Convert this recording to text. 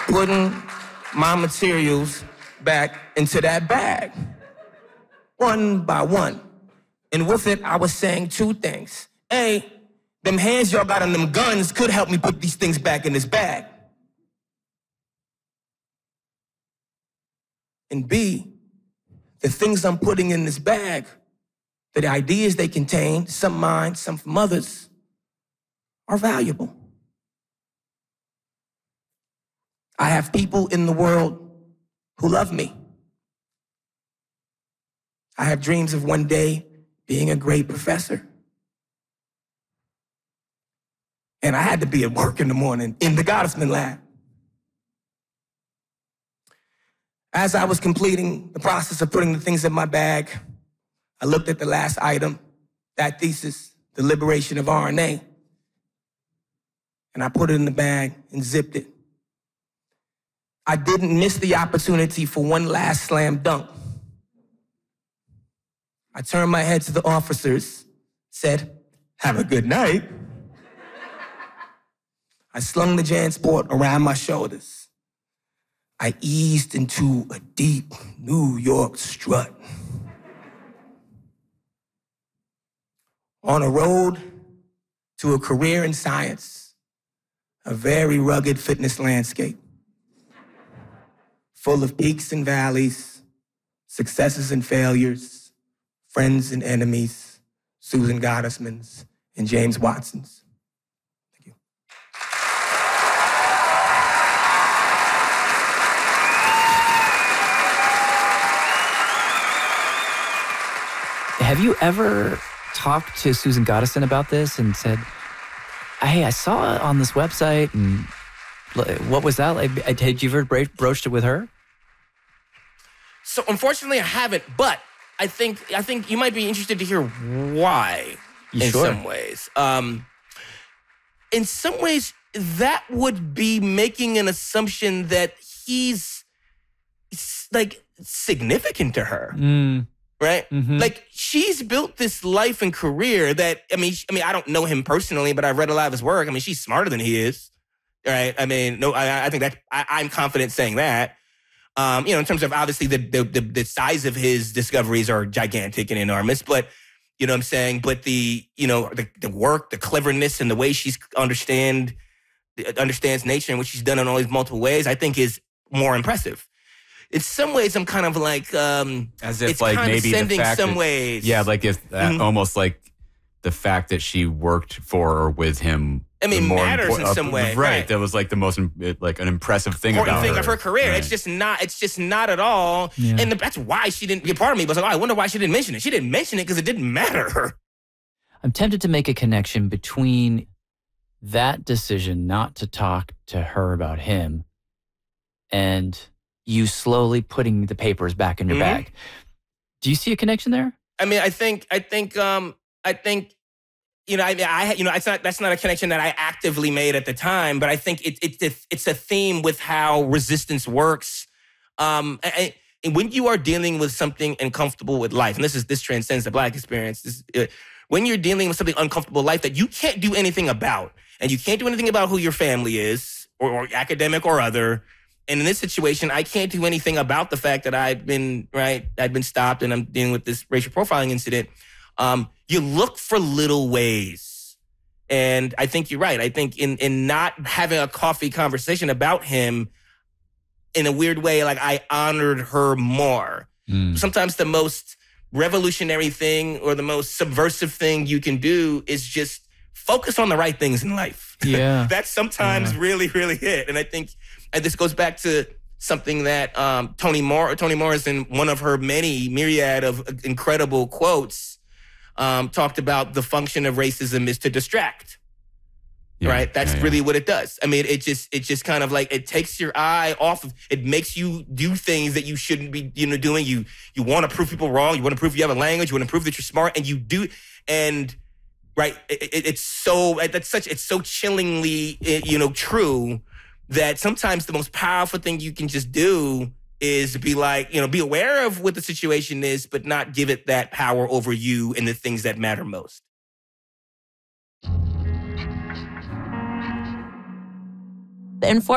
putting my materials back into that bag, one by one. And with it, I was saying two things. A, them hands y'all got on them guns could help me put these things back in this bag. And B, the things I'm putting in this bag, the ideas they contain, some mine, some from others, are valuable. I have people in the world who love me. I have dreams of one day being a great professor. And I had to be at work in the morning in the Gottesman lab. As I was completing the process of putting the things in my bag, I looked at the last item, that thesis, the liberation of RNA, and I put it in the bag and zipped it. I didn't miss the opportunity for one last slam dunk. I turned my head to the officers, said, "Have a good night." I slung the JanSport around my shoulders. I eased into a deep New York strut. On a road to a career in science, a very rugged fitness landscape, full of peaks and valleys, successes and failures, friends and enemies, Susan Gottesmans and James Watsons. Thank you. Have you ever talked to Susan Gottesman about this and said, "Hey, I saw it on this website, and what was that like?" Had you ever broached it with her? So unfortunately, I haven't, but I think you might be interested to hear why. Sure. Some ways. In some ways, that would be making an assumption that he's like significant to her. Right? Mm-hmm. Like, she's built this life and career that, I mean, I don't know him personally, but I've read a lot of his work. I mean, she's smarter than he is. Right? I mean, no, I think that I'm confident saying that. In terms of obviously the size of his discoveries are gigantic and enormous, but you know what I'm saying? But the work, the cleverness, and the way she's understands nature and what she's done in all these multiple ways, I think is more impressive. In some ways, I'm kind of like, as if it's like condescending maybe the fact some that, ways. yeah, like if almost like the fact that she worked for or with him. I mean, matters in some way, right? That was like the most like an impressive thing about thing her. of her career. Right. It's just not at all. Yeah. And that's why she didn't. Part of me was like, oh, I wonder why she didn't mention it. She didn't mention it because it didn't matter. I'm tempted to make a connection between that decision not to talk to her about him and you slowly putting the papers back in your bag. Do you see a connection there? I mean, I think, that's not a connection that I actively made at the time, but I think it's a theme with how resistance works. And when you are dealing with something uncomfortable with life, and this transcends the Black experience, when you're dealing with something uncomfortable in life that you can't do anything about, and you can't do anything about who your family is, or academic or other. And in this situation, I can't do anything about the fact that I'd been stopped and I'm dealing with this racial profiling incident. You look for little ways. And I think you're right. I think in not having a coffee conversation about him, in a weird way, like I honored her more. Sometimes the most revolutionary thing or the most subversive thing you can do is just focus on the right things in life. Yeah. That's sometimes really, really it. And I think, and this goes back to something that Toni Morrison, one of her many myriad of incredible quotes, talked about. The function of racism is to distract. Yeah, right? That's really what it does. I mean, it just kind of like, it takes your eye off of, it makes you do things that you shouldn't be, doing. You want to prove people wrong. You want to prove you have a language. You want to prove that you're smart, and you do. And right, it's so chillingly, true that sometimes the most powerful thing you can just do is be like, be aware of what the situation is, but not give it that power over you and the things that matter most. The